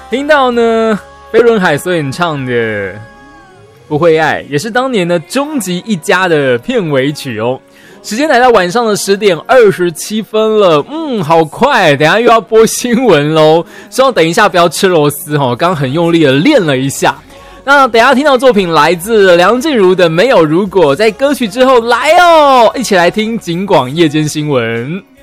听到呢飞轮海所演唱的不会爱，也是当年的终极一家的片尾曲哦。时间来到晚上的10点27分了，好快，等一下又要播新闻咯，希望等一下不要吃螺丝哦，刚很用力的练了一下。那等一下听到作品来自梁静茹的《没有如果》，在歌曲之后来哦，一起来听警广夜间新闻。